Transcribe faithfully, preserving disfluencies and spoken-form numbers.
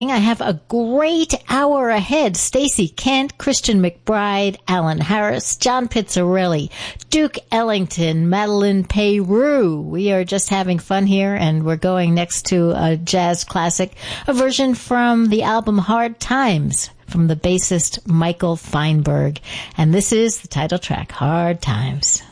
I have a great hour ahead. Stacey Kent, Christian McBride, Alan Harris, John Pizzarelli, Duke Ellington, Madeline Peyroux. We are just having fun here, and we're going next to a jazz classic, a version from the album Hard Times from the bassist Michael Feinberg. And this is the title track, Hard Times.